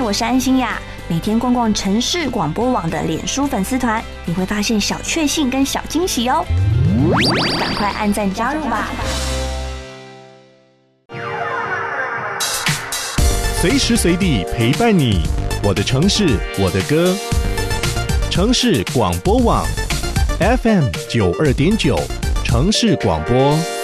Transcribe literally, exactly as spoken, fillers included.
我是安心亚。每天逛逛城市广播网的脸书粉丝团，你会发现小确幸跟小惊喜哦！赶快按赞加入吧！ 随时随地陪伴你，我的城市，我的歌。城市广播网 F M 九二点九，城市广播。